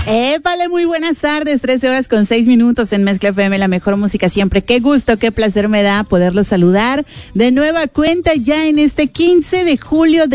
Vale, muy buenas tardes, 13:06 en Mezcla FM, la mejor música siempre. Qué gusto, qué placer me da poderlos saludar de nueva cuenta ya en este 15 de julio de